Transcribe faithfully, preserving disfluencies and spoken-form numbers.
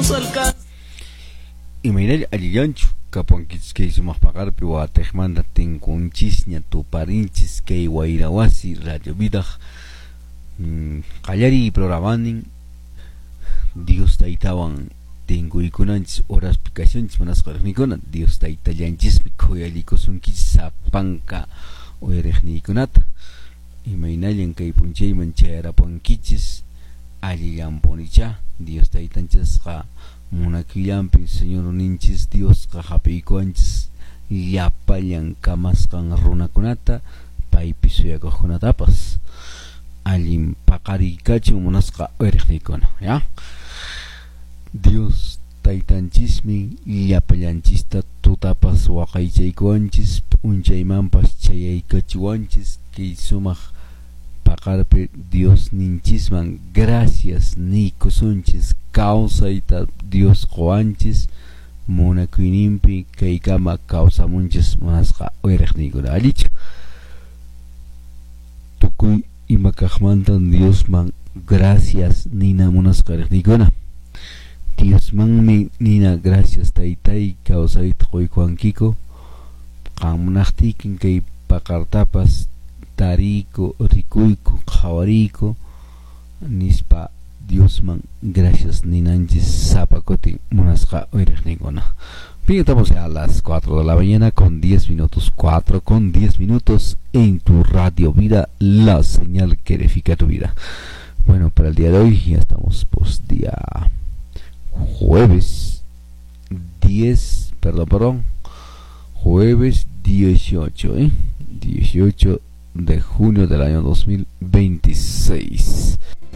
nos alcanza. Y mirar alillanchu kapankichis kay sumaq paqarpi watayqmanta tinkunchis ña tuparinchis kay wayrawasi Radio Vidaq mm, qallari programanin Dios taytawan tinkuykunanchis horaspi kashunchis manasqa riqnikunan Dios taytallanchismi khuyallikusunkichis sapanka uyariqnikunata imaynallan kay punchayman chayarapankichis allillanpunicha Dios taytanchisqa munakillampi Señor ninchis Dios qahapiykuanchis llapallan kamasqan runakunata paypi suyakuqkunatapas allin paqariykachun munasqa uyariqniykuna ya Dios taytanchismi llapallanchista tutapas waqaychaykuanchis punchaymanpas chayaykachiwanchis kay sumaq paqarpi Dios ninchisman gracias nikusunchis kawsayta Dios qowanchis munakuyninpi kaykama kawsamunchis munasqa uyariqniykuna allichu tukuy imakaqmantan Diosman gracias nina munasqa riqniykuna Diosmanmi nina gracias taytay kawsayta quykuankiku qanmunaqtiykin kay paqartapas tariko rikuyku qhawariyku nispa Diosman gracias ninanchis sapakutin munasqa uyariqniykuna. Bien, estamos a las cuatro de la mañana con diez minutos, cuatro con diez minutos en tu Radio Vida, la señal que edifica tu vida. Bueno, para el día de hoy ya estamos pues día jueves diez, perdón, perdón, jueves dieciocho, ¿eh? dieciocho de junio del año dos mil veintiséis.